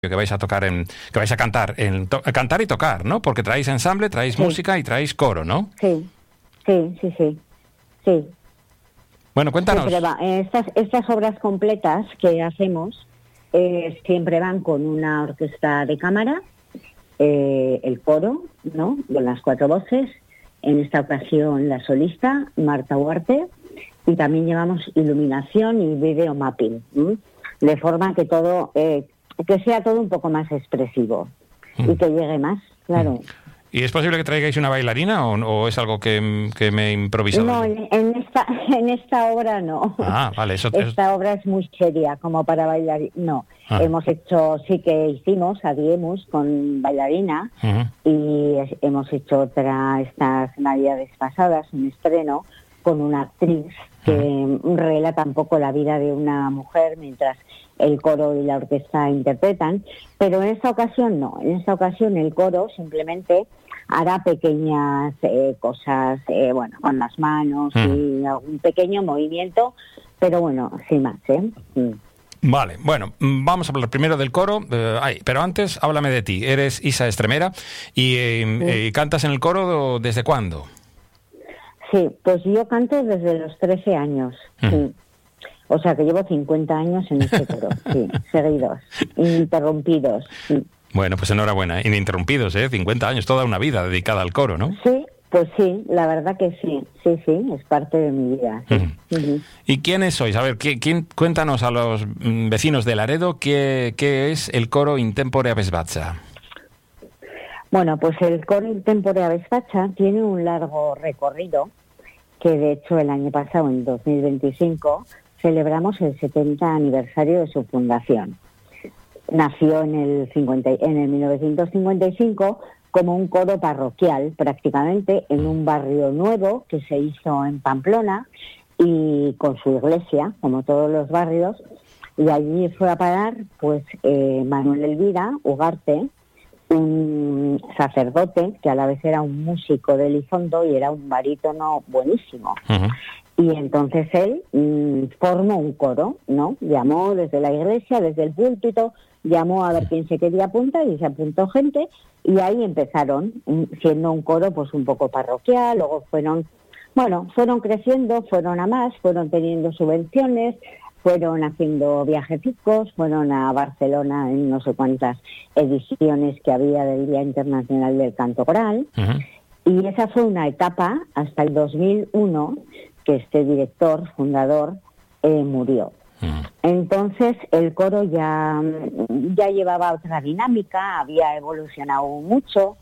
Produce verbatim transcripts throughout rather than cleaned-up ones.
que vais a tocar en, que vais a cantar, en to, a cantar y tocar, ¿no? Porque traéis ensamble, traéis sí. música y traéis coro, ¿no? Sí, sí, sí, sí, sí. Bueno, cuéntanos. Siempre va. Estas, estas obras completas que hacemos eh, siempre van con una orquesta de cámara, eh, el coro, ¿no? Con las cuatro voces. En esta ocasión la solista, Marta Huarte, y también llevamos iluminación y video mapping, ¿sí? De forma que todo, eh, que sea todo un poco más expresivo mm. y que llegue más, claro. Mm. ¿Y es posible que traigáis una bailarina o, o es algo que, que me he improvisado? No, en, en esta en esta obra no. Ah, vale, eso. Esta es... obra es muy seria como para bailar. No, ah. hemos hecho, sí que hicimos, Adiemus con bailarina uh-huh. y es, hemos hecho otra estas navidades pasadas, un estreno con una actriz que uh-huh. relata un poco la vida de una mujer mientras el coro y la orquesta interpretan, pero en esta ocasión no, en esta ocasión el coro simplemente hará pequeñas eh, cosas, eh, bueno, con las manos mm. y un pequeño movimiento, pero bueno, sin más, ¿eh? Mm. Vale, bueno, vamos a hablar primero del coro, eh, ay, pero antes háblame de ti. Eres Isa Estremera y eh, sí. eh, ¿cantas en el coro desde cuándo? Sí, pues yo canto desde los trece años, mm. sí. O sea que llevo cincuenta años en este coro, sí, seguidos, ininterrumpidos, sí. Bueno, pues enhorabuena, ininterrumpidos, ¿eh? cincuenta años, toda una vida dedicada al coro, ¿no? Sí, pues sí, la verdad que sí, sí, sí, es parte de mi vida. Sí. Uh-huh. Uh-huh. ¿Y quiénes sois? A ver, ¿quién, cuéntanos a los vecinos de Laredo qué, qué es el coro Intempore Abesbatza. Bueno, pues el coro Intempore Abesbatza tiene un largo recorrido, que de hecho el año pasado, en dos mil veinticinco, celebramos el setenta aniversario de su fundación. Nació en el, cincuenta, en el mil novecientos cincuenta y cinco como un coro parroquial, prácticamente, en un barrio nuevo que se hizo en Pamplona y con su iglesia, como todos los barrios, y allí fue a parar pues eh, Manuel Elvira Ugarte, un sacerdote que a la vez era un músico de Elizondo y era un barítono buenísimo. Uh-huh. Y entonces él mmm, formó un coro, ¿no? Llamó desde la iglesia, desde el púlpito, llamó a ver quién se quería apuntar y se apuntó gente y ahí empezaron, siendo un coro pues un poco parroquial, luego fueron, bueno, fueron creciendo, fueron a más, fueron teniendo subvenciones, fueron haciendo viajecicos, fueron a Barcelona en no sé cuántas ediciones que había del Día Internacional del Canto Coral. Uh-huh. Y esa fue una etapa hasta el dos mil uno que este director, fundador, eh, murió. Uh-huh. Entonces el coro ya, ya llevaba otra dinámica, había evolucionado mucho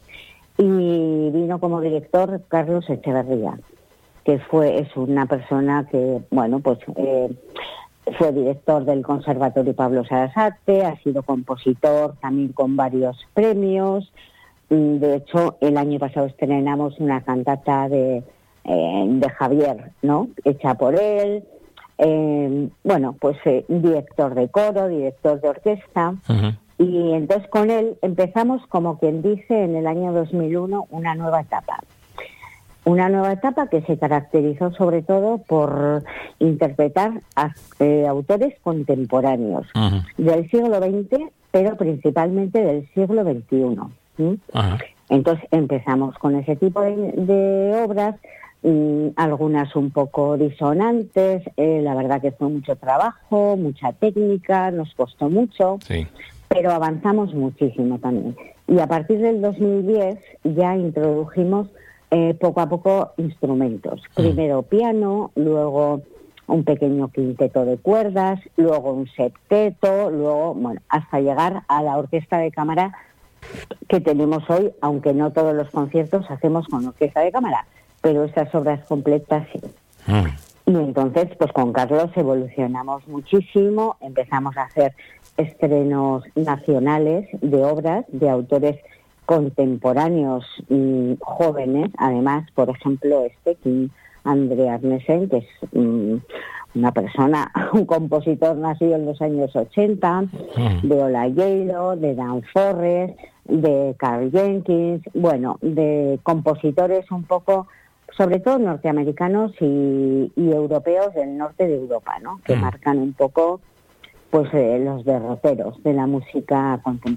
y vino como director Carlos Echeverría, que fue es una persona que, bueno, pues eh, fue director del Conservatorio Pablo Sarasate, ha sido compositor también con varios premios. De hecho, el año pasado estrenamos una cantata de, eh, de Javier, ¿no? Hecha por él. Eh, bueno, pues eh, director de coro, director de orquesta. Uh-huh. Y entonces con él empezamos, como quien dice, en el año dos mil uno, una nueva etapa. Una nueva etapa que se caracterizó sobre todo por interpretar a eh, autores contemporáneos uh-huh. del siglo veinte, pero principalmente del siglo veintiuno. ¿sí? Uh-huh. Entonces empezamos con ese tipo de, de obras, y algunas un poco disonantes, eh, la verdad que fue mucho trabajo, mucha técnica, nos costó mucho, sí. pero avanzamos muchísimo también. Y a partir del dos mil diez ya introdujimos Eh, poco a poco instrumentos. Primero piano, luego un pequeño quinteto de cuerdas, luego un septeto, luego, bueno, hasta llegar a la orquesta de cámara que tenemos hoy, aunque no todos los conciertos hacemos con orquesta de cámara, pero estas obras completas sí. Mm. Y entonces, pues con Carlos evolucionamos muchísimo, empezamos a hacer estrenos nacionales de obras de autores contemporáneos y jóvenes, además, por ejemplo, este, Kim André Arnesen, que es um, una persona, un compositor nacido en los años ochenta, mm. de Ola Yalo, de Dan Forrest, de Carl Jenkins, bueno, de compositores un poco, sobre todo norteamericanos y, y europeos del norte de Europa, ¿no? Que mm. marcan un poco pues eh, los derroteros de la música contemporánea.